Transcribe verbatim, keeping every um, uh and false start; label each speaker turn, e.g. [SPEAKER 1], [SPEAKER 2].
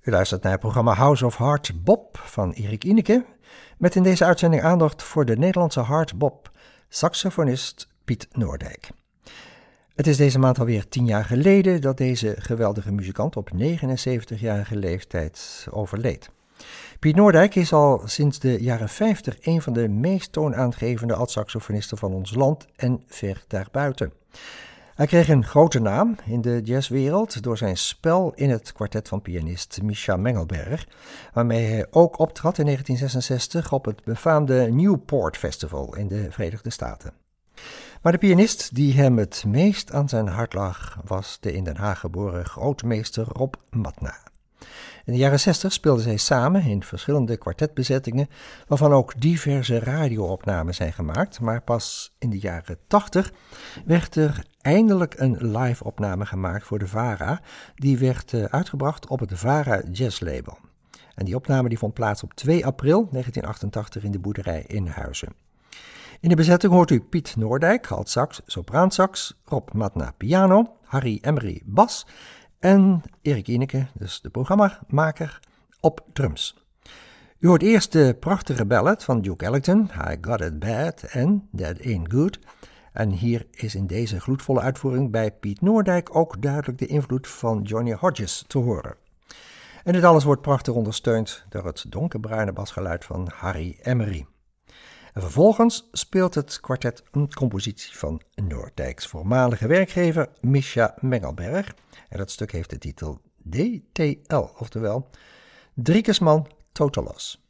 [SPEAKER 1] U luistert naar het programma House of Hard Bop van Erik Ineke, met in deze uitzending aandacht voor de Nederlandse hardbop saxofonist Piet Noordijk. Het is deze maand alweer tien jaar geleden dat deze geweldige muzikant op negenenzeventigjarige leeftijd overleed. Piet Noordijk is al sinds de jaren vijftig een van de meest toonaangevende altsaxofonisten van ons land en ver daarbuiten. Hij kreeg een grote naam in de jazzwereld door zijn spel in het kwartet van pianist Mischa Mengelberg, waarmee hij ook optrad in negentien zesenzestig op het befaamde Newport Festival in de Verenigde Staten. Maar de pianist die hem het meest aan zijn hart lag was de in Den Haag geboren grootmeester Rob Matna. In de jaren zestig speelden zij samen in verschillende kwartetbezettingen, waarvan ook diverse radioopnames zijn gemaakt, maar pas in de jaren tachtig werd er eindelijk een live-opname gemaakt voor de VARA, die werd uh, uitgebracht op het VARA Jazz Label. En die opname die vond plaats op twee april negentien achtentachtig in de boerderij in Huizen. In de bezetting hoort u Piet Noordijk, altsax, sopraansax, Rob Matna piano, Harry Emery bas en Erik Ineke, dus de programmamaker, op drums. U hoort eerst de prachtige ballad van Duke Ellington, I Got It Bad en That Ain't Good. En hier is in deze gloedvolle uitvoering bij Piet Noordijk ook duidelijk de invloed van Johnny Hodges te horen. En dit alles wordt prachtig ondersteund door het donkerbruine basgeluid van Harry Emery. En vervolgens speelt het kwartet een compositie van Noordijks voormalige werkgever Mischa Mengelberg. En dat stuk heeft de titel D T L, oftewel Driekesman Totalos.